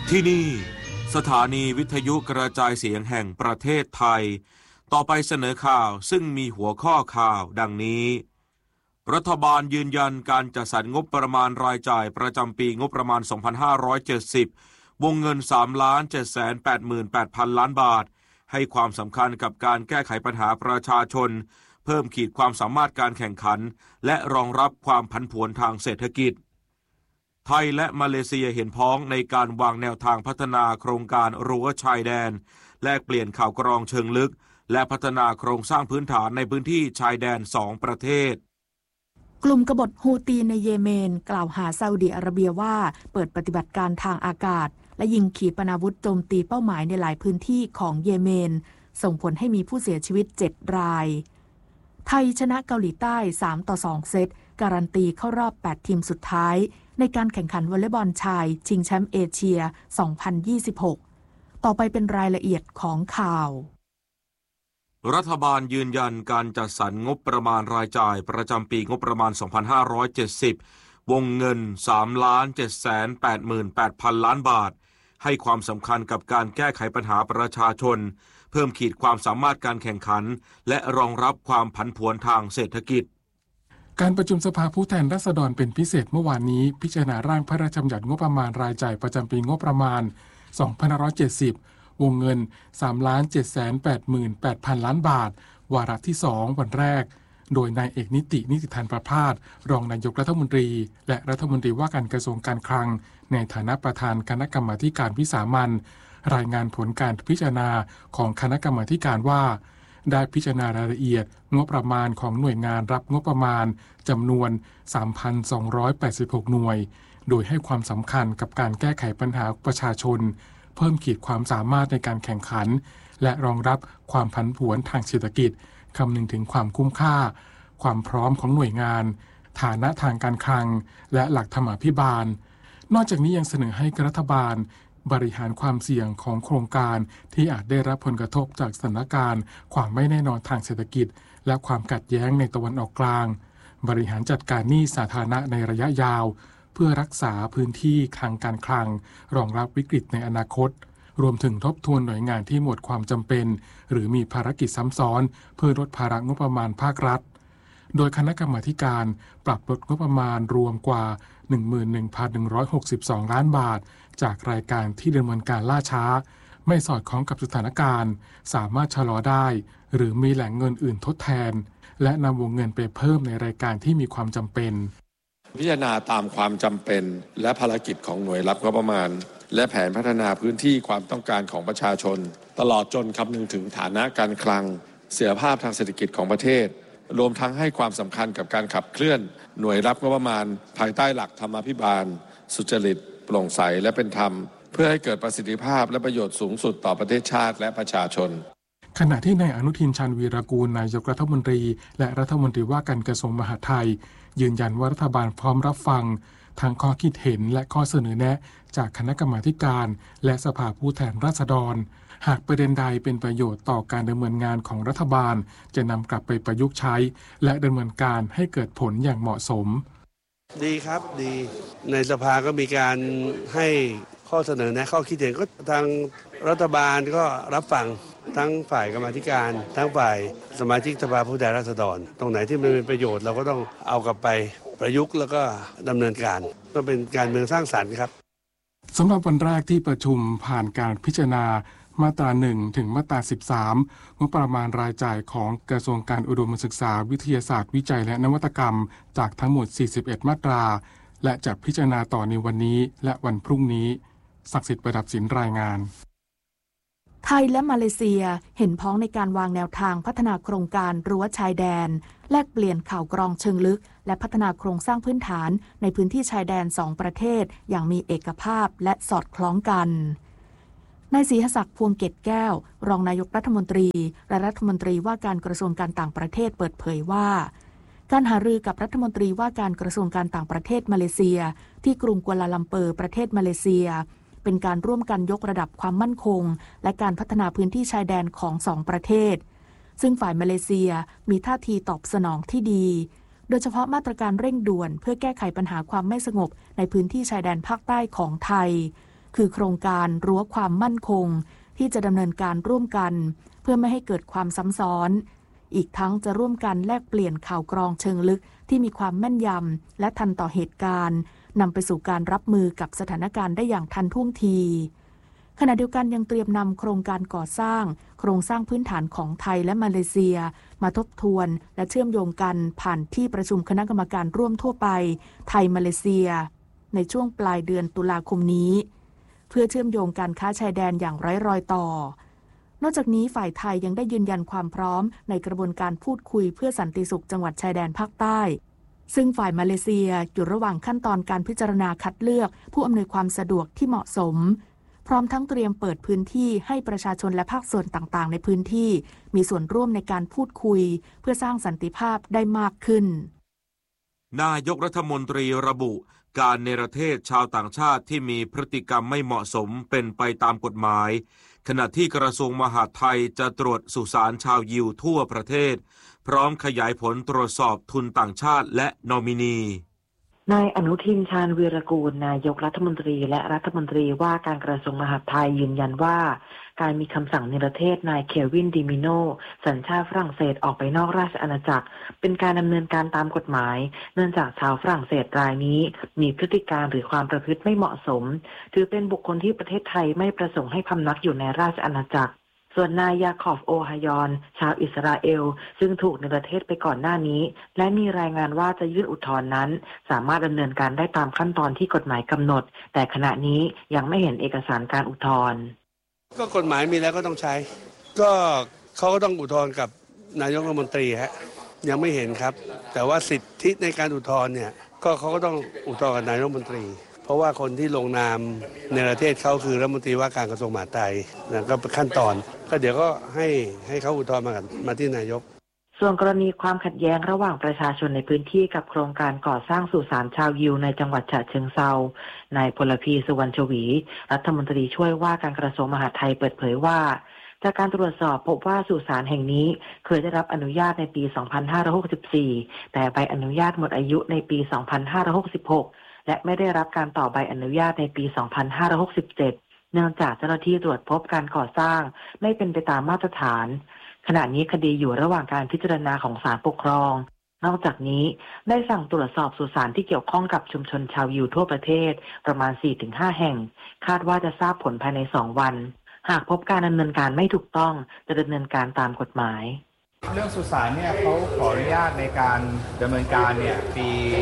ที่นี่สถานีวิทยุกระจายเสียงแห่งประเทศไทยต่อไปเสนอข่าวซึ่งมีหัวข้อข่าวดังนี้รัฐบาลยืนยันการจัดสรรงบประมาณรายจ่ายประจำปีงบประมาณ 2570 วงเงิน 3,788,000 ล้านบาทให้ความสำคัญกับการแก้ไขปัญหาประชาชนเพิ่มขีดความสามารถการแข่งขันและรองรับความผันผวนทางเศรษฐกิจไทยและมาเลเซียเห็นพ้องในการวางแนวทางพัฒนาโครงการรั้วชายแดนแลกเปลี่ยนข่าวกรองเชิงลึกและพัฒนาโครงสร้างพื้นฐานในพื้นที่ชายแดน2ประเทศกลุ่มกบฏฮูตีในเยเมนกล่าวหาซาอุดิอาระเบียว่าเปิดปฏิบัติการทางอากาศและยิงขีปนาวุธโจมตีเป้าหมายในหลายพื้นที่ของเยเมนส่งผลให้มีผู้เสียชีวิต7รายไทยชนะเกาหลีใต้3-2 เซตการันตีเข้ารอบ8ทีมสุดท้ายในการแข่งขันวอลเลย์บอลชายชิงแชมป์เอเชีย 2026 ต่อไปเป็นรายละเอียดของข่าวรัฐบาลยืนยันการจัดสรรงบประมาณรายจ่ายประจำปีงบประมาณ 2570 วงเงิน 3,788,000 ล้านบาทให้ความสำคัญกับการแก้ไขปัญหาประชาชนเพิ่มขีดความสามารถการแข่งขันและรองรับความผันผวนทางเศรษฐกิจการประชุมสภาผู้แทนราษฎรเป็นพิเศษเมื่อวานนี้พิจารณาร่างพระราชบัญญัติงบประมาณรายจ่ายประจำปีงบประมาณ 2570 วงเงิน 3,788,000 ล้านบาทวาระที่ 2 วันแรกโดยนายเอกนิติธันประภาสรองนายกรัฐมนตรีและรัฐมนตรีว่าการกระทรวงการคลังในฐานะประธานคณะกรรมาการวิสามัญรายงานผลการพิจารณาของคณะกรรมาการว่าได้พิจารณารายละเอียดงบประมาณของหน่วยงานรับงบประมาณจำนวน 3,286 หน่วยโดยให้ความสำคัญกับการแก้ไขปัญหาประชาชนเพิ่มขีดความสามารถในการแข่งขันและรองรับความผันผวนทางเศรษฐกิจคำนึงถึงความคุ้มค่าความพร้อมของหน่วยงานฐานะทางการคลังและหลักธรรมาภิบาลนอกจากนี้ยังเสนอให้รัฐบาลบริหารความเสี่ยงของโครงการที่อาจได้รับผลกระทบจากสถานการณ์ความไม่แน่นอนทางเศรษฐกิจและความขัดแย้งในตะวันออกกลางบริหารจัดการหนี้สาธารณะในระยะยาวเพื่อรักษาพื้นที่ทางการคลังรองรับวิกฤตในอนาคตรวมถึงทบทวนหน่วยงานที่หมดความจำเป็นหรือมีภารกิจซ้ำซ้อนเพื่อลดภาระงบประมาณภาครัฐโดยคณะกรรมาการปรับลดงบประมาณรวมกว่า 11,162 ล้านบาทจากรายการที่ดำเนินการล่าช้าไม่สอดคล้องกับสถานการณ์สามารถชะลอได้หรือมีแหล่งเงินอื่นทดแทนและนำวงเงินไปเพิ่มในรายการที่มีความจำเป็นพิจารณาตามความจำเป็นและภารกิจของหน่วยรับงบประมาณและแผนพัฒนาพื้นที่ความต้องการของประชาชนตลอดจนคำนึงถึงฐานะการคลังเสถียรภาพทางเศรษฐกิจของประเทศรวมทั้งให้ความสำคัญกับการขับเคลื่อนหน่วยรับงบประมาณภายใต้หลักธรรมาภิบาลสุจริตโปร่งใสและเป็นธรรมเพื่อให้เกิดประสิทธิภาพและประโยชน์สูงสุดต่อประเทศชาติและประชาชนขณะที่นายอนุทินชาญวีรกูลนายกรัฐมนตรีและรัฐมนตรีว่าการกระทรวงมหาดไทยยืนยันว่ารัฐบาลพร้อมรับฟังทั้งข้อคิดเห็นและข้อเสนอแนะจากคณะกรรมาการและสภาผู้แทนราษฎรหากประเด็นใดเป็นประโยชน์ต่อการดำเนินงานของรัฐบาลจะนำกลับไปประยุกต์ใช้และดำเนินการให้เกิดผลอย่างเหมาะสมดีครับดีในสภาก็มีการให้ข้อเสนอแนะข้อคิดเห็นก็ทางรัฐบาลก็รับฟังทั้งฝ่ายกรรมาธิการทั้งฝ่ายสมาชิกสภาผู้แทนราษฎรตรงไหนที่มันเป็นประโยชน์เราก็ต้องเอากลับไปประยุกต์แล้วก็ดำเนินการก็เป็นการเมืองสร้างสรรค์ครับสำหรับวันแรกที่ประชุมผ่านการพิจารณามาตรา 1 ถึงมาตรา 13 งบประมาณรายจ่ายของกระทรวงการอุดมศึกษาวิทยาศาสตร์วิจัยและนวัตกรรมจากทั้งหมด 41 มาตราและจะพิจารณาต่อในวันนี้และวันพรุ่งนี้ศักดิ์สิทธิ์ประดับศิลป์รายงานไทยและมาเลเซียเห็นพ้องในการวางแนวทางพัฒนาโครงการรั้วชายแดนแลกเปลี่ยนข่าวกรองเชิงลึกและพัฒนาโครงสร้างพื้นฐานในพื้นที่ชายแดน2ประเทศอย่างมีเอกภาพและสอดคล้องกันนายศรีหศักดิ์พวงเกตแก้วรองนายกรัฐมนตรีและรัฐมนตรีว่าการกระทรวงการต่างประเทศเปิดเผยว่าการหารือกับรัฐมนตรีว่าการกระทรวงการต่างประเทศมาเลเซียที่กรุงกัวลาลัมเปอร์ประเทศมาเลเซียเป็นการร่วมกันยกระดับความมั่นคงและการพัฒนาพื้นที่ชายแดนของ2ประเทศซึ่งฝ่ายมาเลเซียมีท่าทีตอบสนองที่ดีโดยเฉพาะมาตรการเร่งด่วนเพื่อแก้ไขปัญหาความไม่สงบในพื้นที่ชายแดนภาคใต้ของไทยคือโครงการรั้วความมั่นคงที่จะดำเนินการร่วมกันเพื่อไม่ให้เกิดความซ้ำซ้อนอีกทั้งจะร่วมกันแลกเปลี่ยนข่าวกรองเชิงลึกที่มีความแม่นยำและทันต่อเหตุการณ์นำไปสู่การรับมือกับสถานการณ์ได้อย่างทันท่วงทีขณะเดียวกันยังเตรียมนำโครงการก่อสร้างโครงสร้างพื้นฐานของไทยและมาเลเซียมาทบทวนและเชื่อมโยงกันผ่านที่ประชุมคณะกรรมการร่วมทั่วไปไทยมาเลเซียในช่วงปลายเดือนตุลาคมนี้เพื่อเชื่อมโยงการค้าชายแดนอย่างไร้รอยต่อนอกจากนี้ฝ่ายไทยยังได้ยืนยันความพร้อมในกระบวนการพูดคุยเพื่อสันติสุขจังหวัดชายแดนภาคใต้ซึ่งฝ่ายมาเลเซียอยู่ระหว่างขั้นตอนการพิจารณาคัดเลือกผู้อำนวยความสะดวกที่เหมาะสมพร้อมทั้งเตรียมเปิดพื้นที่ให้ประชาชนและภาคส่วนต่างๆในพื้นที่มีส่วนร่วมในการพูดคุยเพื่อสร้างสันติภาพได้มากขึ้นนายกรัฐมนตรีระบุการเนรเทศชาวต่างชาติที่มีพฤติกรรมไม่เหมาะสมเป็นไปตามกฎหมายขณะที่กระทรวงมหาดไทยจะตรวจสุสานชาวยิวทั่วประเทศพร้อมขยายผลตรวจสอบทุนต่างชาติและนอมินีนายอนุทินชาญวีรกูลนายกรัฐมนตรีและรัฐมนตรีว่าการกระทรวงมหาดไทยยืนยันว่าการมีคำสั่งเนรเทศนายเควินดิมิโนสัญชาติฝรั่งเศสออกไปนอกราชอาณาจักรเป็นการดำเนินการตามกฎหมายเนื่องจากชาวฝรั่งเศสรายนี้มีพฤติการหรือความประพฤติไม่เหมาะสมถือเป็นบุคคลที่ประเทศไทยไม่ประสงค์ให้พำนักอยู่ในราชอาณาจักรส่วนนายยาคอฟโอฮายอนชาวอิสราเอลซึ่งถูกเนรเทศไปก่อนหน้านี้และมีรายงานว่าจะยื่นอุทธรณ์นั้นสามารถดำเนินการได้ตามขั้นตอนที่กฎหมายกำหนดแต่ขณะนี้ยังไม่เห็นเอกสารการอุทธรณ์ก็กฎหมายมีแล้วก็ต้องใช้ก็เขาก็ต้องอุทธรณ์กับนายกรัฐมนตรีฮะยังไม่เห็นครับแต่ว่าสิทธิในการอุทธรณ์เนี่ยก็เขาก็ต้องอุทธรณ์กับนายกรัฐมนตรีเพราะว่าคนที่ลงนามในประเทศเขาคือรัฐมนตรีว่าการกระทรวงมหาดไทยนะก็เป็นขั้นตอนก็เดี๋ยวก็ให้เขาอุทธรณ์มาที่นายกส่วนกรณีความขัดแย้งระหว่างประชาชนในพื้นที่กับโครงการก่อสร้างสุสานชาวยิวในจังหวัดฉะเชิงเทรานายพลพีสุวรรณชวีรัฐมนตรีช่วยว่าการกระทรวงมหาดไทยเปิดเผยว่าจากการตรวจสอบพบว่าสุสานแห่งนี้เคยได้รับอนุญาตในปี 2564 แต่ใบอนุญาตหมดอายุในปี 2566 และไม่ได้รับการต่อใบอนุญาตในปี 2567 เนื่องจากเจ้าหน้าที่ตรวจพบการก่อสร้างไม่เป็นไปตามมาตรฐานขณะนี้คดีอยู่ระหว่างการพิจารณาของศาลปกครองนอกจากนี้ได้สั่งตรวจสอบสุสานที่เกี่ยวข้องกับชุมชนชาวยิวทั่วประเทศประมาณ 4-5 แห่งคาดว่าจะทราบผลภายใน 2 วันหากพบการดำเนินการไม่ถูกต้องจะดำเนินการตามกฎหมายเรื่องสุสานเนี่ยเขาขออนุญาตในการดำเนินการเนี่ยปี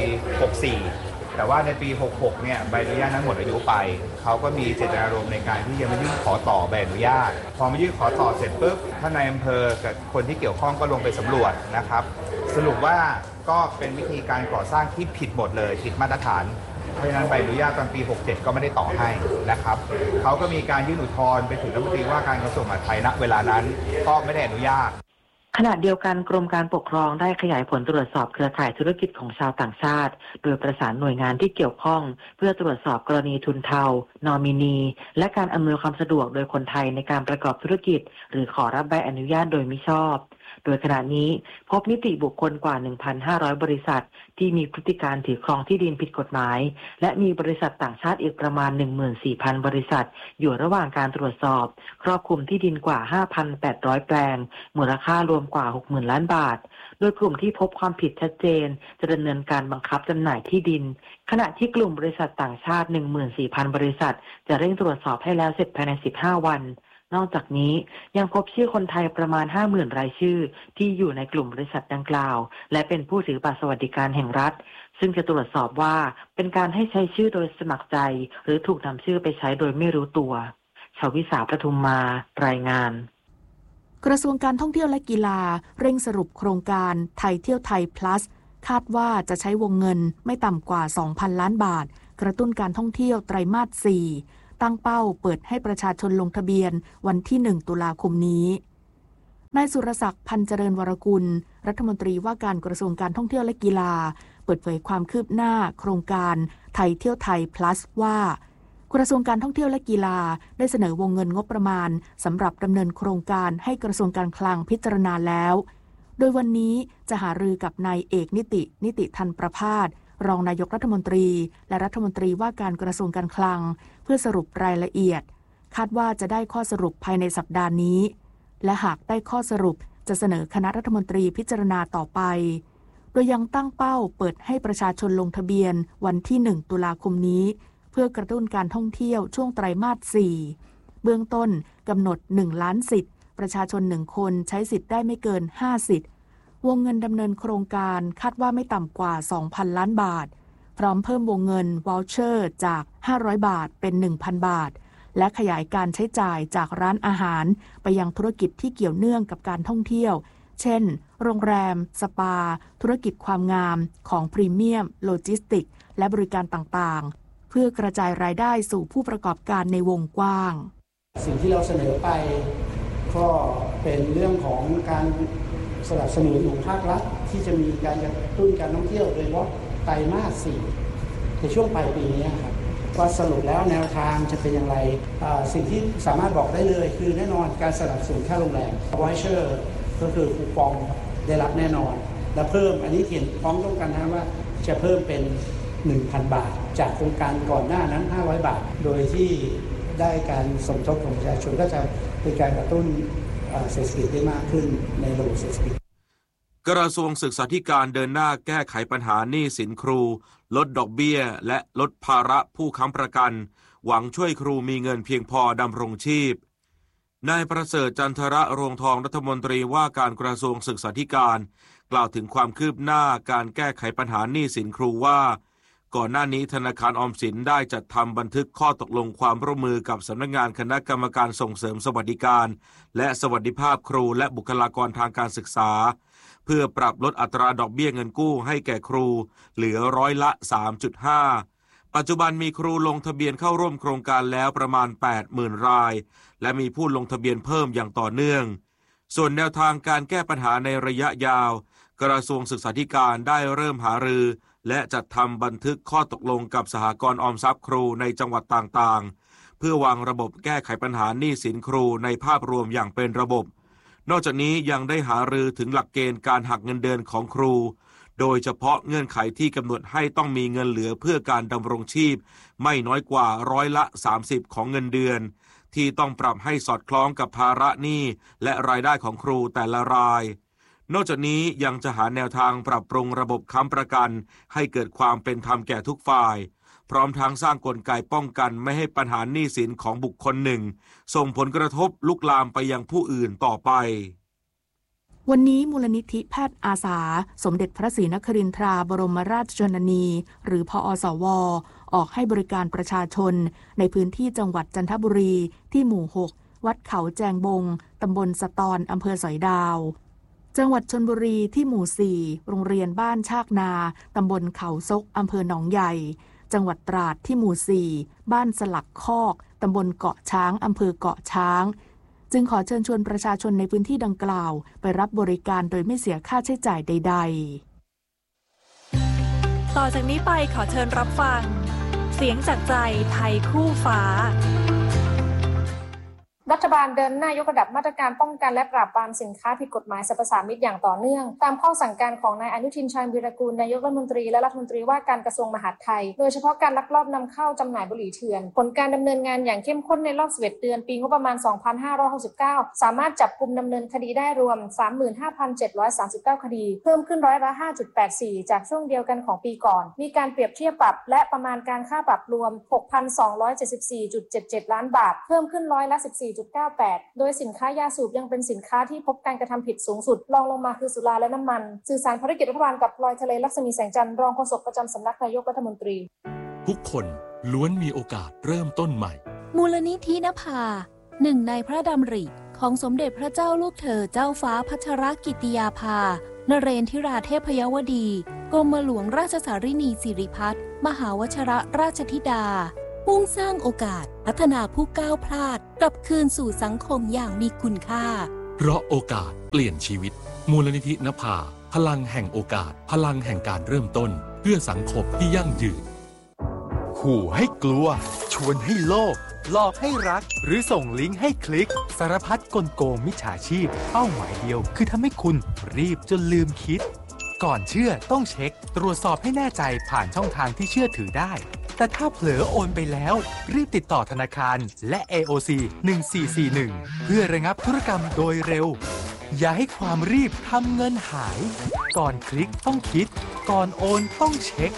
64 แต่ว่าในปี 66 เนี่ยใบอนุญาตนั้นหมดอายุไปเขาก็มีเจตนารมณ์ในการที่จะมายื่นขอต่อใบอนุญาตพอมายื่นขอต่อเสร็จปุ๊บท่านนายอำเภอกับคนที่เกี่ยวข้องก็ลงไปสำรวจนะครับสรุปว่าก็เป็นวิธีการก่อสร้างที่ผิดหมดเลยผิดมาตรฐานเพราะฉะนั้นใบอนุญาตตอนปี 67 ก็ไม่ได้ต่อให้นะครับเขาก็มีการยื่นอุทธรณ์ไปถึงรัฐมนตรีว่าการกระทรวงมหาดไทยณเวลานั้นก็ไม่ได้อนุญาตขณะเดียวกันกรมการปกครองได้ขยายผลตรวจสอบเครือข่ายธุรกิจของชาวต่างชาติโดยประสานหน่วยงานที่เกี่ยวข้องเพื่อตรวจสอบกรณีทุนเทานอมินีและการอำนวยความสะดวกโดยคนไทยในการประกอบธุรกิจหรือขอรับใบอนุญาตโดยมิชอบโดยขณะนี้พบนิติบุคคลกว่า 1,500 บริษัทที่มีพฤติการถือครองที่ดินผิดกฎหมายและมีบริษัทต่างชาติอีกประมาณ 14,000 บริษัทอยู่ระหว่างการตรวจสอบครอบคลุมที่ดินกว่า 5,800 แปลงมูลค่ารวมกว่า 60,000 ล้านบาทโดยกลุ่มที่พบความผิดชัดเจนจะดำเนินการบังคับจำหน่ายที่ดินขณะที่กลุ่มบริษัทต่างชาติ 14,000 บริษัทจะเร่งตรวจสอบให้แล้วเสร็จภายใน 15 วันนอกจากนี้ยังพบชื่อคนไทยประมาณ 50,000 รายชื่อที่อยู่ในกลุ่มบริษัทดังกล่าวและเป็นผู้ถือบัตรสวัสดิการแห่งรัฐซึ่งจะตรวจสอบว่าเป็นการให้ใช้ชื่อโดยสมัครใจหรือถูกนำชื่อไปใช้โดยไม่รู้ตัวชวิสาประทุมมารายงานกระทรวงการท่องเที่ยวและกีฬาเร่งสรุปโครงการไทยเที่ยวไทย plus คาดว่าจะใช้วงเงินไม่ต่ำกว่า 2,000 ล้านบาทกระตุ้นการท่องเที่ยวไตรมาส 4ตั้งเป้าเปิดให้ประชาชนลงทะเบียนวันที่ 1 ตุลาคมนี้นายสุรศักดิ์พันเจริญวรกุลรัฐมนตรีว่าการกระทรวงการท่องเที่ยวและกีฬาเปิดเผยความคืบหน้าโครงการไทยเที่ยวไทย plus ว่ากระทรวงการท่องเที่ยวและกีฬาได้เสนอวงเงินงบประมาณสำหรับดำเนินโครงการให้กระทรวงการคลังพิจารณาแล้วโดยวันนี้จะหารือกับนายเอกนิติทันประภาสรองนายกรัฐมนตรีและรัฐมนตรีว่าการกระทรวงการคลังเพื่อสรุปรายละเอียดคาดว่าจะได้ข้อสรุปภายในสัปดาห์นี้และหากได้ข้อสรุปจะเสนอคณะรัฐมนตรีพิจารณาต่อไปโดยยังตั้งเป้าเปิดให้ประชาชนลงทะเบียนวันที่1ตุลาคมนี้เพื่อกระตุ้นการท่องเที่ยวช่วงไตรมาส 4เบื้องต้นกำหนด1ล้านสิทธิ์ประชาชน1คนใช้สิทธิ์ได้ไม่เกิน5สิทธิ์วงเงินดำเนินโครงการคาดว่าไม่ต่ำกว่า 2,000 ล้านบาทพร้อมเพิ่มวงเงินวอลเชอร์จาก500บาทเป็น 1,000 บาทและขยายการใช้จ่ายจากร้านอาหารไปยังธุรกิจที่เกี่ยวเนื่องกับการท่องเที่ยวเช่นโรงแรมสปาธุรกิจความงามของพรีเมียมโลจิสติกและบริการต่างๆเพื่อกระจายรายได้สู่ผู้ประกอบการในวงกว้างสิ่งที่เราเสนอไปก็เป็นเรื่องของการสนับสนุนของภาครัฐที่จะมีการกระตุ้นการท่องเที่ยวโดยเฉพาะไตรมาส 4ในช่วงปลายปีนี้ครับว่าสรุปแล้วแนวทางจะเป็นอย่างไรสิ่งที่สามารถบอกได้เลยคือแน่นอนการสนับสนุนค่าโรงแรมวอเชอร์ก็คือคูปองได้รับแน่นอนและเพิ่มอันนี้เห็นพ้องต้องกันนะว่าจะเพิ่มเป็น 1,000 บาทจากโครงการก่อนหน้านั้น500บาทโดยที่ได้การสมทบของประชาชนก็จะเป็นการกระตุ้นเศรษฐกิจได้มากขึ้นในระบบเศรษฐกิจกระทรวงศึกษาธิการเดินหน้าแก้ไขปัญหาหนี้สินครูลดดอกเบี้ยและลดภาระผู้ค้ำประกันหวังช่วยครูมีเงินเพียงพอดำรงชีพนายประเสริฐจันทระรวงทองรัฐมนตรีว่าการกระทรวงศึกษาธิการกล่าวถึงความคืบหน้าการแก้ไขปัญหาหนี้สินครูว่าก่อนหน้านี้ธนาคารออมสินได้จัดทำบันทึกข้อตกลงความร่วมมือกับสำนักงานคณะกรรมการส่งเสริมสวัสดิการและสวัสดิภาพครูและบุคลากรทางการศึกษาเพื่อปรับลดอัตราดอกเบี้ยเงินกู้ให้แก่ครูเหลือร้อยละ 3.5 ปัจจุบันมีครูลงทะเบียนเข้าร่วมโครงการแล้วประมาณ 80,000 รายและมีผู้ลงทะเบียนเพิ่มอย่างต่อเนื่องส่วนแนวทางการแก้ปัญหาในระยะยาวกระทรวงศึกษาธิการได้เริ่มหารือและจัดทำบันทึกข้อตกลงกับสหกรณ์ออมทรัพย์ครูในจังหวัดต่างๆเพื่อวางระบบแก้ไขปัญหาหนี้สินครูในภาพรวมอย่างเป็นระบบนอกจากนี้ยังได้หารือถึงหลักเกณฑ์การหักเงินเดือนของครูโดยเฉพาะเงื่อนไขที่กำหนดให้ต้องมีเงินเหลือเพื่อการดำรงชีพไม่น้อยกว่าร้อยละ 30 ของเงินเดือนที่ต้องปรับให้สอดคล้องกับภาระหนี้และรายได้ของครูแต่ละรายนอกจากนี้ยังจะหาแนวทางปรับปรุงระบบค้ำประกันให้เกิดความเป็นธรรมแก่ทุกฝ่ายพร้อมทั้งสร้างกลไกป้องกันไม่ให้ปัญหาหนี้สินของบุคคลหนึ่งส่งผลกระทบลุกลามไปยังผู้อื่นต่อไปวันนี้มูลนิธิแพทย์อาสาสมเด็จพระศรีนครินทราบรมราชชนนีหรือพอสวออกให้บริการประชาชนในพื้นที่จังหวัดจันทบุรีที่หมู่ 6 วัดเขาแจงบงตำบลสะตอนอำเภอสอยดาวจังหวัดชลบุรีที่หมู่ 4 โรงเรียนบ้านชากนาตำบลเขาซกอำเภอหนองใหญ่จังหวัดตราดที่หมู่ 4 บ้านสลักคอกตำบลเกาะช้างอำเภอเกาะช้างจึงขอเชิญชวนประชาชนในพื้นที่ดังกล่าวไปรับบริการโดยไม่เสียค่าใช้จ่ายใดๆต่อจากนี้ไปขอเชิญรับฟังเสียงจากใจไทยคู่ฟ้ารัฐบาลเดินหน้ายกระดับมาตรการป้องกันและปราบปรามสินค้าผิดกฎหมายสรรพสามิตอย่างต่อเนื่องตามข้อสั่งการของนายอนุทินชาญวีรกูลนายกรัฐมนตรีและรัฐมนตรีว่าการกระทรวงมหาดไทยโดยเฉพาะการลักลอบนำเข้าจำหน่ายบุหรี่เถื่อนผลการดำเนินงานอย่างเข้มข้นในรอบ11เดือนปีงบประมาณ2569สามารถจับกุมดำเนินคดีได้รวม 35,739 คดีเพิ่มขึ้นร้อยละ 5.84 จากช่วงเดียวกันของปีก่อนมีการเปรียบเทียบปรับและประมาณการค่าปรับรวม 6,274.77 ล้านบาทเพิ่มขึ้นร้อยละ 14.98 โดยสินค้ายาสูบยังเป็นสินค้าที่พบการกระทำผิดสูงสุดรองลงมาคือสุราและน้ำมันสื่อสารภารกิจรัฐบาลกับพลอยทะเลลักษมีแสงจันทร์รองโฆษกประจำสำนักนายกรัฐมนตรีทุกคนล้วนมีโอกาสเริ่มต้นใหม่มูลนิธินภาหนึ่งในพระดำริของสมเด็จพระเจ้าลูกเธอเจ้าฟ้าพัชรกิติยาภานเรนทิราเทพยวดีกรมหลวงราชสารินีสิริพัฒน์มหาวชิรราชธิดามุ่งสร้างโอกาสพัฒนาผู้ก้าวพลาดกลับคืนสู่สังคมอย่างมีคุณค่าเพราะโอกาสเปลี่ยนชีวิตมูลนิธินภาพลังแห่งโอกาสพลังแห่งการเริ่มต้นเพื่อสังคมที่ยั่งยืนขู่ให้กลัวชวนให้โลภหลอกให้รักหรือส่งลิงก์ให้คลิกสารพัดกลโกงมิจฉาชีพเป้าหมายเดียวคือทำให้คุณรีบจนลืมคิดก่อนเชื่อต้องเช็คตรวจสอบให้แน่ใจผ่านช่องทางที่เชื่อถือได้แต่ถ้าเผลอโอนไปแล้วรีบติดต่อธนาคารและ AOC 1441เพื่อระงับธุรกรรมโดยเร็วอย่าให้ความรีบทำเงินหายก่อนคลิกต้องคิดก่อนโอนต้องเช็ค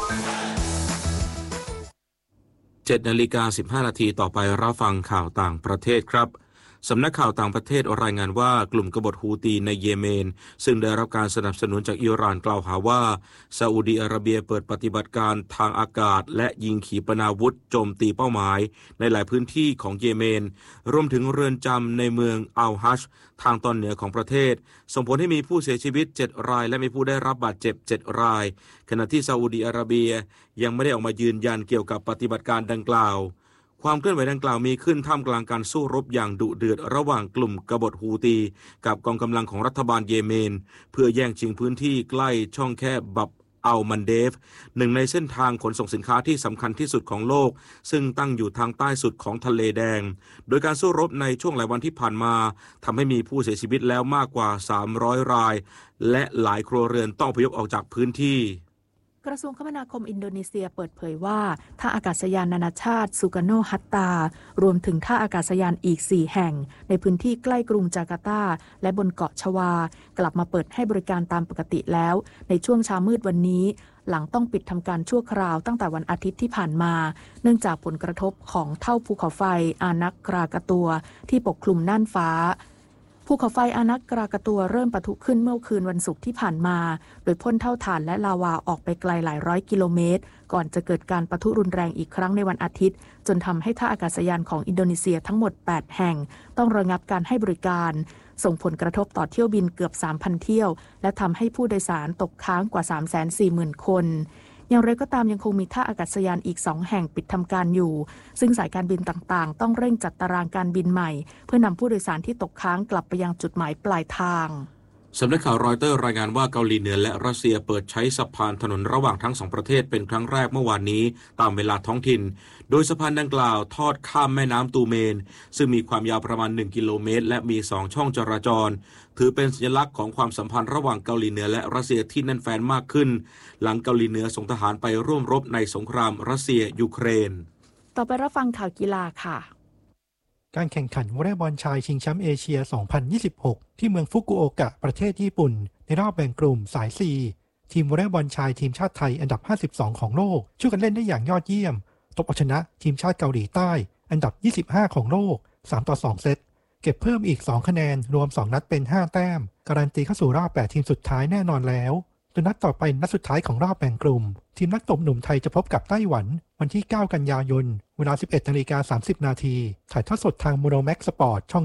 7:15 นาทีต่อไปรับฟังข่าวต่างประเทศครับสำนักข่าวต่างประเทศรายงานว่ากลุ่มกบฏฮูตีในเยเมนซึ่งได้รับการสนับสนุนจากอิหร่านกล่าวหาว่าซาอุดิอาระเบียเปิดปฏิบัติการทางอากาศและยิงขีปนาวุธโจมตีเป้าหมายในหลายพื้นที่ของเยเมนรวมถึงเรือนจำในเมืองอัลฮัชทางตอนเหนือของประเทศส่งผลให้มีผู้เสียชีวิต7รายและมีผู้ได้รับบาดเจ็บ7รายขณะที่ซาอุดิอาระเบียยังไม่ได้ออกมายืนยันเกี่ยวกับปฏิบัติการดังกล่าวความเคลื่อนไหวดังกล่าวมีขึ้นท่ามกลางการสู้รบอย่างดุเดือดระหว่างกลุ่มกบฏฮูตีกับกองกำลังของรัฐบาลเยเมนเพื่อแย่งชิงพื้นที่ใกล้ช่องแคบบับอัลมันเดฟหนึ่งในเส้นทางขนส่งสินค้าที่สำคัญที่สุดของโลกซึ่งตั้งอยู่ทางใต้สุดของทะเลแดงโดยการสู้รบในช่วงหลายวันที่ผ่านมาทำให้มีผู้เสียชีวิตแล้วมากกว่า300รายและหลายครัวเรือนต้องอพยพออกจากพื้นที่กระทรวงคมนาคมอินโดนีเซียเปิดเผยว่าท่าอากาศยานนานาชาติสุการโนฮัตตารวมถึงท่าอากาศยานอีก4แห่งในพื้นที่ใกล้กรุงจาการ์ตาและบนเกาะชวากลับมาเปิดให้บริการตามปกติแล้วในช่วงเช้ามืดวันนี้หลังต้องปิดทำการชั่วคราวตั้งแต่วันอาทิตย์ที่ผ่านมาเนื่องจากผลกระทบของเท่าภูเขาไฟอานักกรากะตัวที่ปกคลุมน่านฟ้าภูเขาไฟอานักกรากะตัวเริ่มปะทุขึ้นเมื่อคืนวันศุกร์ที่ผ่านมาโดยพ่นเท่าถ่านและลาวาออกไปไกลหลายร้อยกิโลเมตรก่อนจะเกิดการปะทุรุนแรงอีกครั้งในวันอาทิตย์จนทำให้ท่าอากาศยานของอินโดนีเซียทั้งหมด8แห่งต้องระงับการให้บริการส่งผลกระทบต่อเที่ยวบินเกือบ 3,000 เที่ยวและทำให้ผู้โดยสารตกค้างกว่า 340,000 คนอย่างไรก็ตามยังคงมีท่าอากาศยานอีก2แห่งปิดทำการอยู่ซึ่งสายการบินต่างๆต้องเร่งจัดตารางการบินใหม่เพื่อนำผู้โดยสารที่ตกค้างกลับไปยังจุดหมายปลายทางสำนักข่าวรอยเตอร์รายงานว่าเกาหลีเหนือและรัสเซียเปิดใช้สะพานถนนระหว่างทั้งสองประเทศเป็นครั้งแรกเมื่อวานนี้ตามเวลาท้องถิ่นโดยสะพานดังกล่าวทอดข้ามแม่น้ำตูเมนซึ่งมีความยาวประมาณ1กิโลเมตรและมี2ช่องจราจรถือเป็นสัญลักษณ์ของความสัมพันธ์ระหว่างเกาหลีเหนือและรัสเซียที่แน่นแฟ้นมากขึ้นหลังเกาหลีเหนือส่งทหารไปร่วมรบในสงครามรัสเซียยูเครนต่อไปรับฟังข่าวกีฬาค่ะการแข่งขันวอลเลย์บอลชายชิงแชมป์เอเชีย 2026 ที่เมืองฟุกุโอกะประเทศญี่ปุ่นในรอบแบ่งกลุ่มสาย 4 ทีมวอลเลย์บอลชายทีมชาติไทยอันดับ 52 ของโลกช่วยกันเล่นได้อย่างยอดเยี่ยมตบเอาชนะทีมชาติเกาหลีใต้อันดับ 25 ของโลก 3-2 เซตเก็บเพิ่มอีก 2 คะแนนรวม 2 นัดเป็น 5 แต้มการันตีเข้าสู่รอบ 8 ทีมสุดท้ายแน่นอนแล้วโดยนัดต่อไปนัดสุดท้ายของรอบแบ่งกลุ่มทีมนักตบหนุ่มไทยจะพบกับไต้หวันวันที่ 9 กันยายนเวลา 11:30 น.ถ่ายทอดสดทางโมโนแม็กซ์สปอร์ตช่อง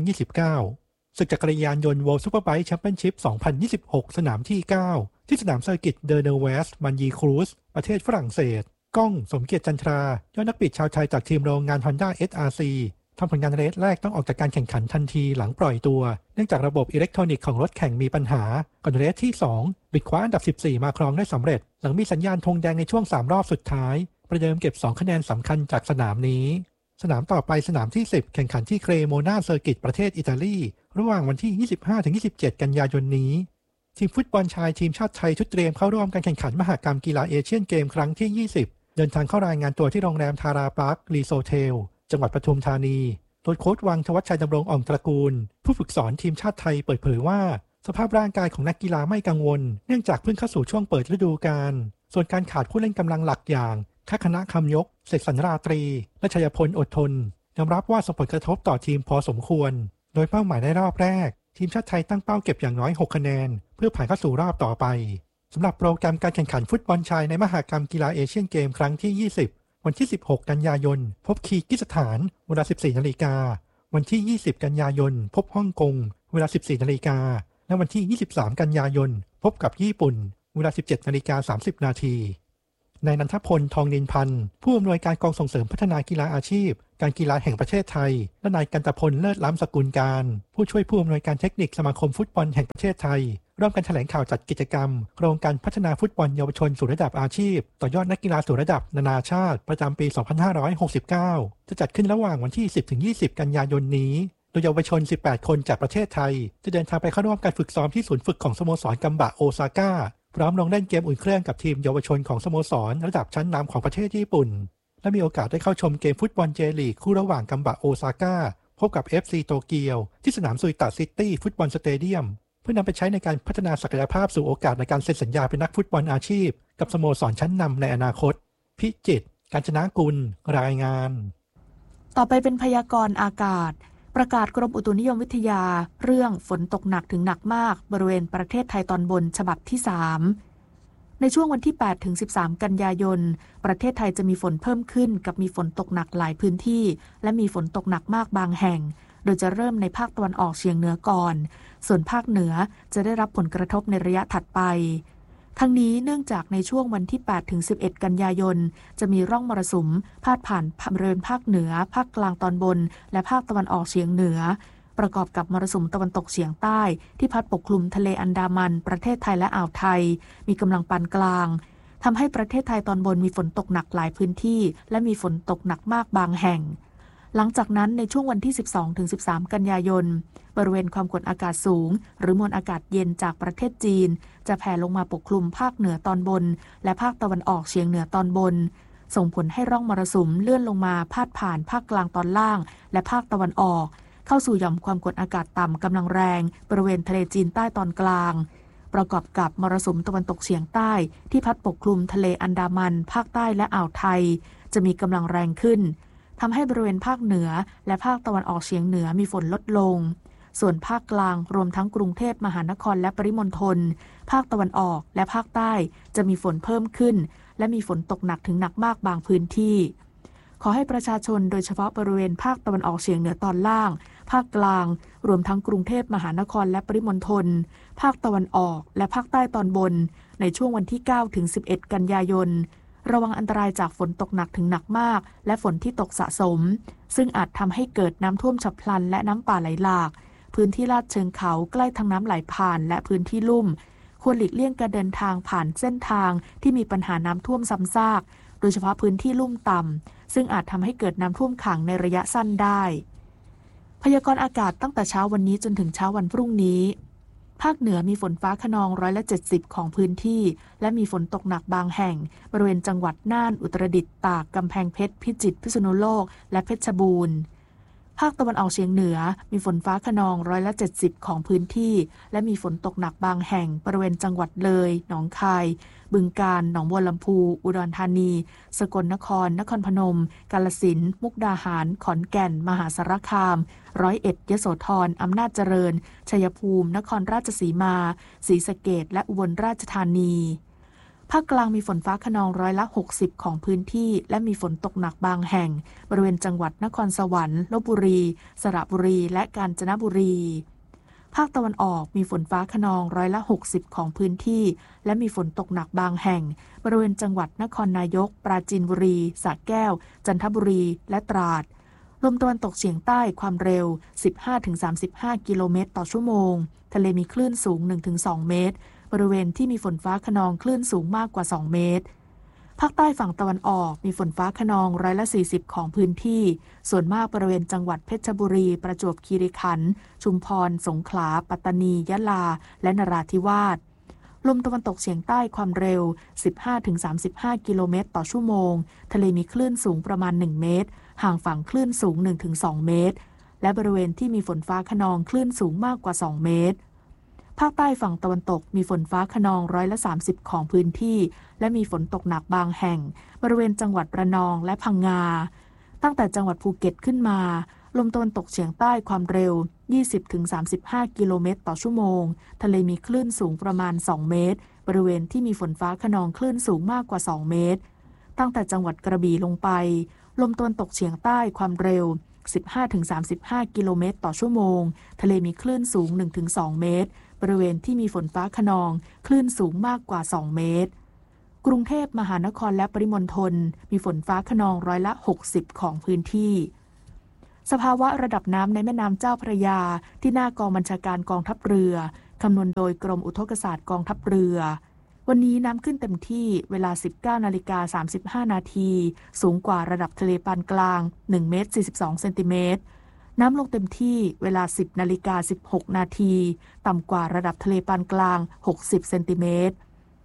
29ศึกจักรยานยนต์ World Superbike Championship 2026 สนามที่ 9 ที่สนามเซอร์กิตเดอร์เนเวสมันยีครูซประเทศฝรั่งเศสก้องสมเกียรติจันทรายอดนักบิดชาวไทยจากทีมโรงงาน Honda SRC ทำผลงานเรสแรกต้องออกจากการแข่งขันทันทีหลังปล่อยตัวเนื่องจากระบบอิเล็กทรอนิกส์ของรถแข่งมีปัญหาก่อนเรสที่ 2 บิดคว้าอันดับ 14 มาครองได้สำเร็จหลังมีสัญญาณธงแดงในช่วง 3 รอบสุดท้ายประเดิมเก็บ 2 คะแนนสำคัญจากสนามนี้สนามต่อไปสนามที่ 10 แข่งขันที่เครโมนาเซอร์กิตประเทศอิตาลีระหว่างวันที่ 25-27 กันยายนนี้ทีมฟุตบอลชายทีมชาติไทยชุดเตรียมเข้าร่วมการแข่งขันมหกรรมกีฬาเอเชียนเกมครั้งที่ 20 เดินทางเข้ารายงานตัวที่โรงแรมทาราพาร์ครีโซเทลจังหวัดปทุมธานีโดยโค้ชวังธวัชชัยดำรงอ่องตระกูลผู้ฝึกสอนทีมชาติไทยเปิดเผยว่าสภาพร่างกายของนักกีฬาไม่กังวลเนื่องจากเพิ่งเข้าสู่ช่วงเปิดฤดูกาลส่วนการขาดผู้เล่นกำลังหลักอย่างทักษณะคำยกเสกสรรราตรีและชัยพลอดทนยอมรับว่าส่งผลกระทบต่อทีมพอสมควรโดยเป้าหมายในรอบแรกทีมชาติไทยตั้งเป้าเก็บอย่างน้อย6คะแนนเพื่อผ่านเข้าสู่รอบต่อไปสำหรับโปรแกรมการแข่งขันฟุตบอลชายในมหกรรมกีฬาเอเชียนเกมครั้งที่ 20 วันที่ 16 กันยายนพบคีร์กิสถานเวลา 14 นาฬิกาวันที่ 20 กันยายนพบฮ่องกงเวลา 14 นาฬิกาและวันที่ 23 กันยายนพบกับญี่ปุ่นเวลา 17:30 นาทีนายนันทพลทองนินพันธ์ผู้อำนวยการกองส่งเสริมพัฒนากีฬาอาชีพการกีฬาแห่งประเทศไทยและนายกันตพลเลิศล้ำสกุลการผู้ช่วยผู้อำนวยการเทคนิคสมาคมฟุตบอลแห่งประเทศไทยร่วมกันแถลงข่าวจัดกิจกรรมโครงการพัฒนาฟุตบอลเยาวชนสู่ระดับอาชีพต่อยอดนักกีฬาสู่ระดับนานาชาติประจำปี 2569 จะจัดขึ้นระหว่างวันที่ 10-20 กันยายนนี้โดยเยาวชน 18 คนจากประเทศไทยจะเดินทางไปเข้าร่วมการฝึกซ้อมที่ศูนย์ฝึกของสโมสรกัมบะโอซาก้าพร้อมลงเล่นเกมอุ่นเครื่องกับทีมเยาวชนของสโมสรระดับชั้นนำของประเทศญี่ปุ่นและมีโอกาสได้เข้าชมเกมฟุตบอลเจลีกคู่ระหว่างกัมบะโอซาก้าพบกับ FC โตเกียวที่สนามซุยตะซิตี้ฟุตบอลสเตเดียมเพื่อนำไปใช้ในการพัฒนาศักยภาพสู่โอกาสในการเซ็นสัญญาเป็นนักฟุตบอลอาชีพกับสโมสรชั้นนำในอนาคตพิจิตร กาญจนกุลรายงานต่อไปเป็นพยากรณ์อากาศประกาศกรมอุตุนิยมวิทยาเรื่องฝนตกหนักถึงหนักมากบริเวณประเทศไทยตอนบนฉบับที่3ในช่วงวันที่8ถึง13กันยายนประเทศไทยจะมีฝนเพิ่มขึ้นกับมีฝนตกหนักหลายพื้นที่และมีฝนตกหนักมากบางแห่งโดยจะเริ่มในภาคตะวันออกเฉียงเหนือก่อนส่วนภาคเหนือจะได้รับผลกระทบในระยะถัดไปทั้งนี้เนื่องจากในช่วงวันที่8ถึง11กันยายนจะมีร่องมรสุมพาดผ่านบริเวณภาคเหนือภาคกลางตอนบนและภาคตะวันออกเฉียงเหนือประกอบกับมรสุมตะวันตกเฉียงใต้ที่พัดปกคลุมทะเลอันดามันประเทศไทยและอ่าวไทยมีกำลังปานกลางทำให้ประเทศไทยตอนบนมีฝนตกหนักหลายพื้นที่และมีฝนตกหนักมากบางแห่งหลังจากนั้นในช่วงวันที่ 12-13 กันยายนบริเวณความกดอากาศสูงหรือมวลอากาศเย็นจากประเทศจีนจะแผ่ลงมาปกคลุมภาคเหนือตอนบนและภาคตะวันออกเฉียงเหนือตอนบนส่งผลให้ร่องมรสุมเลื่อนลงมาพาดผ่านภาคกลางตอนล่างและภาคตะวันออกเข้าสู่หย่อมความกดอากาศต่ำกำลังแรงบริเวณทะเลจีนใต้ตอนกลางประกอบกับมรสุมตะวันตกเฉียงใต้ที่พัดปกคลุมทะเลอันดามันภาคใต้และอ่าวไทยจะมีกำลังแรงขึ้นทำให้บริเวณภาคเหนือและภาคตะวันออกเฉียงเหนือมีฝนลดลงส่วนภาคกลางรวมทั้งกรุงเทพมหานครและปริมณฑลภาคตะวันออกและภาคใต้จะมีฝนเพิ่มขึ้นและมีฝนตกหนักถึงหนักมากบางพื้นที่ขอให้ประชาชนโดยเฉพาะบริเวณภาคตะวันออกเฉียงเหนือตอนล่างภาคกลางรวมทั้งกรุงเทพมหานครและปริมณฑลภาคตะวันออกและภาคใต้ตอนบนในช่วงวันที่9ถึง11กันยายนระวังอันตรายจากฝนตกหนักถึงหนักมากและฝนที่ตกสะสมซึ่งอาจทำให้เกิดน้ำท่วมฉับพลันและน้ำป่าไหลหลากพื้นที่ลาดเชิงเขาใกล้ทางน้ำไหลผ่านและพื้นที่ลุ่มควรหลีกเลี่ยงการเดินทางผ่านเส้นทางที่มีปัญหาน้ำท่วมซ้ำซากโดยเฉพาะพื้นที่ลุ่มต่ำซึ่งอาจทำให้เกิดน้ำท่วมขังในระยะสั้นได้พยากรณ์อากาศตั้งแต่เช้าวันนี้จนถึงเช้าวันพรุ่งนี้ภาคเหนือมีฝนฟ้าคะนอง170%ของพื้นที่และมีฝนตกหนักบางแห่งบริเวณจังหวัดน่านอุตรดิตถ์ตากกำแพงเพชรพิจิตรพิษณุโลกและเพชรบูรณ์ภาคตะวันออกเฉียงเหนือมีฝนฟ้าคะนอง170%ของพื้นที่และมีฝนตกหนักบางแห่งบริเวณจังหวัดเลยหนองคายบึงกาฬหนองบัวลำพูอุดรธานีสกลนครนครพนมกาฬสินธุ์มุกดาหารขอนแก่นมหาสารคาม101ยโสธรอำนาจเจริญชัยภูมินครราชสีมาศรีสะเกษและอุบลราชธานีภาคกลางมีฝนฟ้าคะนอง60%ของพื้นที่และมีฝนตกหนักบางแห่งบริเวณจังหวัดนครสวรรค์ลพบุรีสระบุรีและกาญจนบุรีภาคตะวันออกมีฝนฟ้าคะนอง60%ของพื้นที่และมีฝนตกหนักบางแห่งบริเวณจังหวัดนครนายกปราจีนบุรีสระแก้วจันทบุรีและตราดลมตะวันตกเฉียงใต้ความเร็ว 15-35 กิโลเมตรต่อชั่วโมงทะเลมีคลื่นสูง 1-2 เมตรบริเวณที่มีฝนฟ้าคะนองคลื่นสูงมากกว่า2เมตรภาคใต้ฝั่งตะวันออกมีฝนฟ้าคะนอง40%ของพื้นที่ส่วนมากบริเวณจังหวัดเพชรบุรีประจวบคีรีขันธ์ชุมพรสงขลาปัตตานียะลาและนราธิวาสลมตะวันตกเฉียงใต้ความเร็ว 15-35 กิโลเมตรต่อชั่วโมงทะเลมีคลื่นสูงประมาณ1เมตรห่างฝั่งคลื่นสูง 1-2 เมตรและบริเวณที่มีฝนฟ้าคะนองคลื่นสูงมากกว่า2เมตรภาคใต้ฝั่งตะวันตกมีฝนฟ้าคะนอง30%ของพื้นที่และมีฝนตกหนักบางแห่งบริเวณจังหวัดระนองและพังงาตั้งแต่จังหวัดภูเก็ตขึ้นมาลมตะวันตกเฉียงใต้ความเร็ว 20-35 กิโลเมตรต่อชั่วโมงทะเลมีคลื่นสูงประมาณ2เมตรบริเวณที่มีฝนฟ้าคะนองคลื่นสูงมากกว่า2เมตรตั้งแต่จังหวัดกระบี่ลงไปลมตะวันตกเฉียงใต้ความเร็ว 15-35 กิโลเมตรต่อชั่วโมงทะเลมีคลื่นสูง 1-2 เมตรบริเวณที่มีฝนฟ้าคะนองคลื่นสูงมากกว่า2เมตรกรุงเทพมหานครและปริมณฑลมีฝนฟ้าคะนอง60%ของพื้นที่สภาวะระดับน้ำในแม่น้ำเจ้าพระยาที่หน้ากองบัญชาการกองทัพเรือคำนวณโดยกรมอุทกศาสตร์กองทัพเรือวันนี้น้ำขึ้นเต็มที่เวลา 19:35 นาทีสูงกว่าระดับทะเลปานกลาง1 เมตร 42 เซนติเมตรน้ำลงเต็มที่เวลา 10:16 นาทีต่ำกว่าระดับทะเลปานกลาง60 เซนติเมตร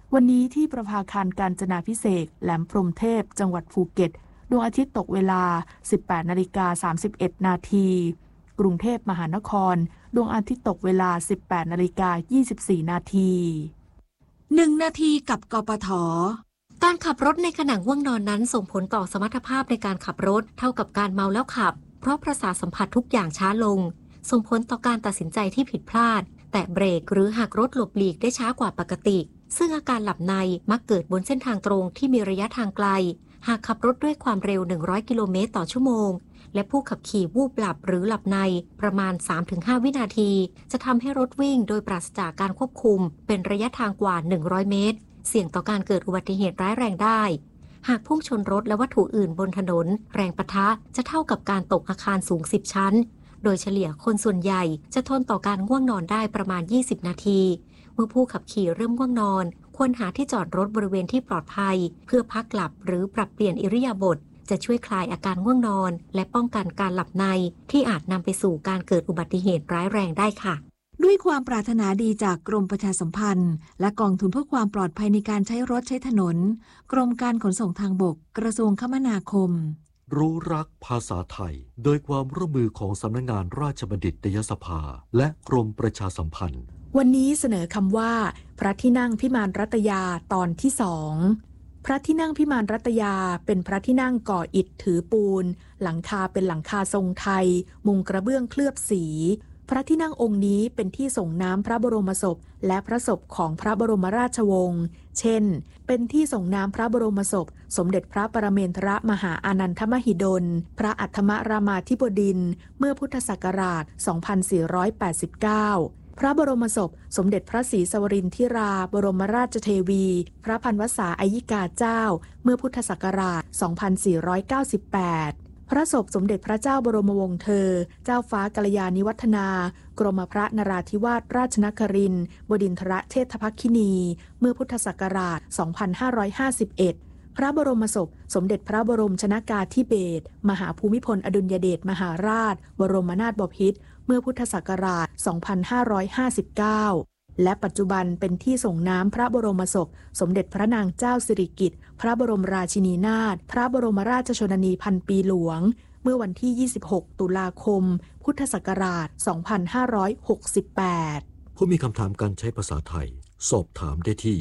วันนี้ที่ประภาคารกาญจนาภิเษกแหลมพรหมเทพจังหวัดภูเก็ตดวงอาทิตย์ตกเวลา 18:31 นาทีกรุงเทพมหานครดวงอาทิตย์ตกเวลา 18:24 นาที 1 นาทีกับกปท.การขับรถในขณะง่วงนอนนั้นส่งผลต่อสมรรถภาพในการขับรถเท่ากับการเมาแล้วขับเพราะประสาทสัมผัสทุกอย่างช้าลงส่งผลต่อการตัดสินใจที่ผิดพลาดแตะเบรกหรือหักรถหลบหลีกได้ช้ากว่าปกติซึ่งอาการหลับในมักเกิดบนเส้นทางตรงที่มีระยะทางไกลหากขับรถด้วยความเร็ว100 กิโลเมตรต่อชั่วโมงและผู้ขับขี่วูบหลับหรือหลับในประมาณ 3-5 วินาทีจะทำให้รถวิ่งโดยปราศจากการควบคุมเป็นระยะทางกว่า100 เมตรเสี่ยงต่อการเกิดอุบัติเหตุร้ายแรงได้หากพุ่งชนรถและวัตถุอื่นบนถนนแรงปะทะจะเท่ากับการตกอาคารสูง10 ชั้นโดยเฉลี่ยคนส่วนใหญ่จะทนต่อการง่วงนอนได้ประมาณ20 นาทีเมื่อผู้ขับขี่เริ่มง่วงนอนควรหาที่จอดรถบริเวณที่ปลอดภัยเพื่อพักหลับหรือปรับเปลี่ยนอิริยาบถจะช่วยคลายอาการง่วงนอนและป้องกันการหลับในที่อาจนำไปสู่การเกิดอุบัติเหตุร้ายแรงได้ค่ะด้วยความปรารถนาดีจากกรมประชาสัมพันธ์และกองทุนเพื่อความปลอดภัยในการใช้รถใช้ถนนกรมการขนส่งทางบกกระทรวงคมนาคมรู้รักภาษาไทยโดยความร่วมมือของสำนักงานราชบัณฑิตยสภาและกรมประชาสัมพันธ์วันนี้เสนอคำว่าพระที่นั่งพิมานรัตยาตอนที่2พระที่นั่งพิมานรัตยาเป็นพระที่นั่งก่ออิฐถือปูนหลังคาเป็นหลังคาทรงไทยมุงกระเบื้องเคลือบสีพระที่นั่งองค์นี้เป็นที่ส่งน้ำพระบรมศพและพระศพของพระบรมราชวงศ์เช่นเป็นที่ส่งน้ำพระบรมศพสมเด็จพระปรเมนทรมหาอานันทมหิดลพระอัฏฐมรามาธิบดินทร์เมื่อพุทธศักราช 2489 พระบรมศพสมเด็จพระศรีสวรินทร์ธิราบรมราชเทวีพระพันวษาอัยยิกาเจ้าเมื่อพุทธศักราช 2498พระศพสมเด็จพระเจ้าบรมวงศ์เธอเจ้าฟ้ากัลยาณิวัฒนากรมพระนราธิวาสราชนครินทร์บดินทรเชษฐภัคินีเมื่อพุทธศักราช 2551 พระบรมศพสมเด็จพระบรมชนกาธิเบศรมหาภูมิพลอดุลยเดชมหาราชบรมนาถบพิตรเมื่อพุทธศักราช 2559 และปัจจุบันเป็นที่ส่งน้ำพระบรมศพสมเด็จพระนางเจ้าสิริกิติ์พระบรมราชินีนาถพระบรมราชชนนีพันปีหลวงเมื่อวันที่ 26 ตุลาคม พุทธศักราช 2568 ผู้มีคำถามการใช้ภาษาไทยสอบถามได้ที่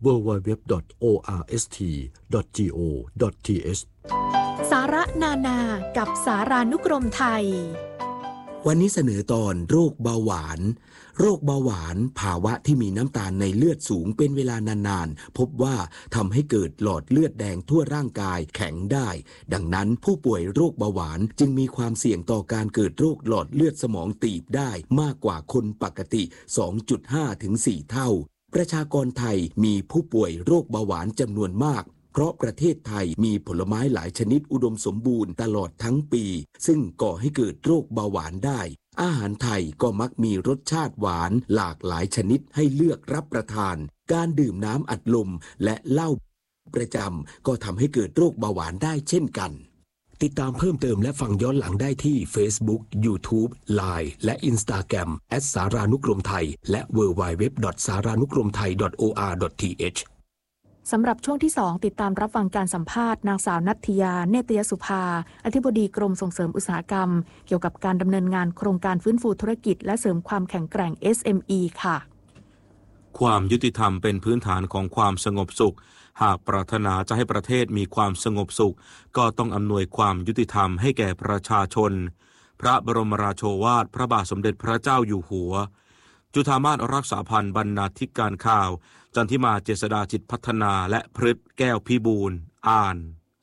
www.orst.go.th สาระนานากับสารานุกรมไทยวันนี้เสนอตอนโรคเบาหวานโรคเบาหวานภาวะที่มีน้ำตาลในเลือดสูงเป็นเวลานานๆพบว่าทำให้เกิดหลอดเลือดแดงทั่วร่างกายแข็งได้ดังนั้นผู้ป่วยโรคเบาหวานจึงมีความเสี่ยงต่อการเกิดโรคหลอดเลือดสมองตีบได้มากกว่าคนปกติ 2.5 ถึง 4 เท่าประชากรไทยมีผู้ป่วยโรคเบาหวานจำนวนมากเพราะประเทศไทยมีผลไม้หลายชนิดอุดมสมบูรณ์ตลอดทั้งปีซึ่งก่อให้เกิดโรคเบาหวานได้อาหารไทยก็มักมีรสชาติหวานหลากหลายชนิดให้เลือกรับประทานการดื่มน้ำอัดลมและเหล้าประจำก็ทำให้เกิดโรคเบาหวานได้เช่นกันติดตามเพิ่มเติมและฟังย้อนหลังได้ที่ Facebook, YouTube, Line และ Instagram @ สารานุกรมไทยและ www.saranukromthai.or.th สำหรับช่วงที่ 2 ติดตามรับฟังการสัมภาษณ์นางสาวณัฐยาเนตยสุภาอธิบดีกรมส่งเสริมอุตสาหกรรมเกี่ยวกับการดำเนินงานโครงการฟื้นฟูธุรกิจและเสริมความแข็งแกร่ง SME ค่ะความยุติธรรมเป็นพื้นฐานของความสงบสุขหากปรารถนาจะให้ประเทศมีความสงบสุขก็ต้องอำนวยความยุติธรรมให้แก่ประชาชนพระบรมราโชวาทพระบาทสมเด็จพระเจ้าอยู่หัวจุฑามาสรักษาพันธ์บรรณาธิการข่าวจันทิมาเจษฎาจิตพัฒนาและพฤทธิ์แก้วพิบูลอ่าน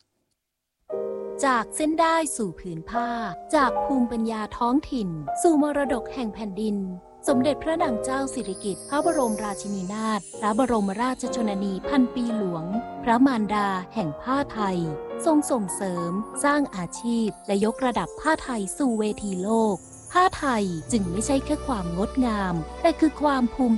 จากเส้นได้สู่ผืนผ้าจากภูมิปัญญาท้องถิ่นสู่มรดกแห่งแผ่นดินสมเด็จพระนางเจ้าสิริกิติ์พระบรมราชินีนาถพระบรมราชชนนีพันปีหลวงพระมารดาแห่งผ้าไทยทรงส่งเสริมสร้างอาชีพและยกระดับผ้าไทยสู่เวทีโลกผ้าไทยจึงไม่ใช่แค่ความงดงามแต่คือความภูมิ